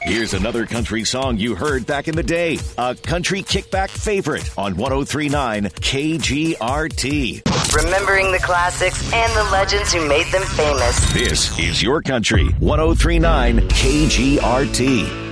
Here's another country song you heard back in the day. A country kickback favorite on 103.9 KGRT. Remembering the classics and the legends who made them famous. This is your country, 103.9 KGRT.